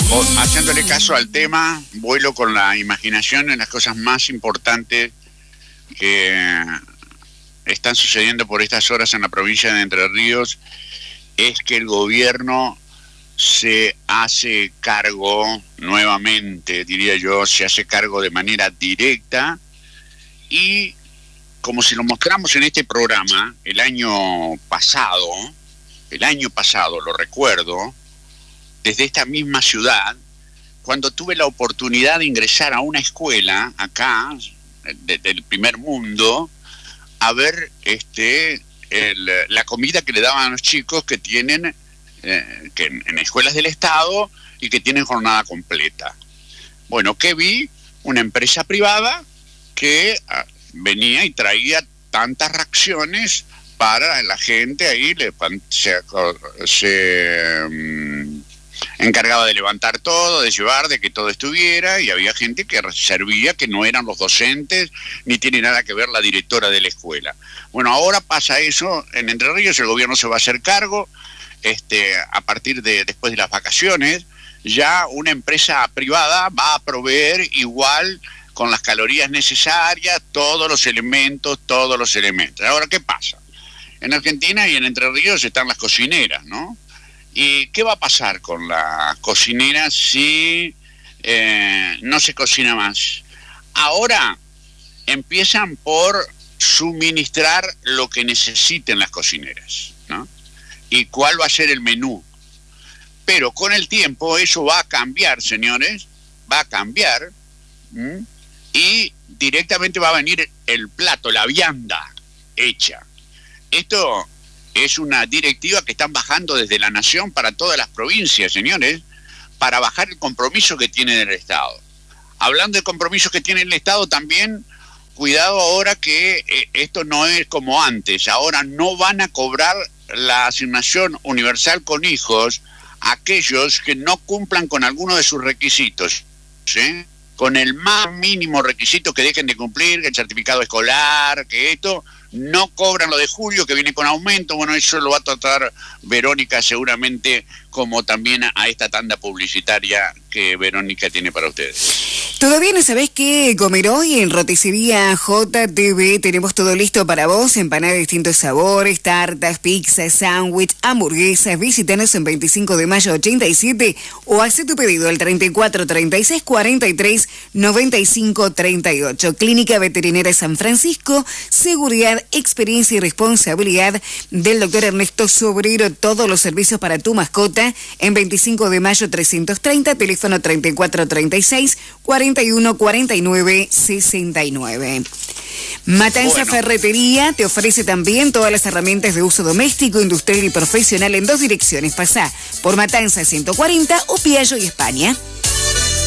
Haciéndole caso al tema, vuelo con la imaginación en las cosas más importantes que están sucediendo por estas horas en la provincia de Entre Ríos. Es que el gobierno se hace cargo nuevamente, diría yo, se hace cargo de manera directa, y como si lo mostramos en este programa el año pasado, lo recuerdo, desde esta misma ciudad, cuando tuve la oportunidad de ingresar a una escuela acá, del primer mundo, a ver la comida que le daban a los chicos que tienen que en escuelas del Estado y que tienen jornada completa. Bueno, ¿qué vi? Una empresa privada que venía y traía tantas raciones para la gente. Ahí se encargaba de levantar todo, de llevar, de que todo estuviera, y había gente que servía, que no eran los docentes, ni tiene nada que ver la directora de la escuela. Bueno, ahora pasa eso en Entre Ríos. El gobierno se va a hacer cargo, a partir de después de las vacaciones, ya una empresa privada va a proveer igual, con las calorías necesarias, todos los elementos. Ahora, ¿qué pasa? En Argentina y en Entre Ríos están las cocineras, ¿no? ¿Y qué va a pasar con la cocinera si no se cocina más? Ahora empiezan por suministrar lo que necesiten las cocineras, ¿no? ¿Y cuál va a ser el menú? Pero con el tiempo eso va a cambiar, señores, va a cambiar, y directamente va a venir el plato, la vianda hecha. Esto es una directiva que están bajando desde la Nación para todas las provincias, señores, para bajar el compromiso que tiene el Estado. Hablando de compromisos que tiene el Estado también, cuidado ahora que esto no es como antes. Ahora no van a cobrar la asignación universal con hijos aquellos que no cumplan con alguno de sus requisitos, ¿sí? Con el más mínimo requisito que dejen de cumplir, el certificado escolar, que esto, no cobran lo de julio, que viene con aumento. Bueno, eso lo va a tratar Verónica seguramente, como también a esta tanda publicitaria que Verónica tiene para ustedes. ¿Todavía no sabés qué comer hoy? En Roticería JTV tenemos todo listo para vos: empanadas de distintos sabores, tartas, pizzas, sándwich, hamburguesas. Visítanos en 25 de mayo 87 o haz tu pedido al 34 36 43 95 38. Clínica Veterinaria San Francisco, seguridad, experiencia y responsabilidad del doctor Ernesto Sobrero. Todos los servicios para tu mascota en 25 de mayo 330, teléfono 34 36 41 49 69. Matanza Ferretería te ofrece también todas las herramientas de uso doméstico, industrial y profesional en dos direcciones. Pasá por Matanza 140 o Piaggio y España.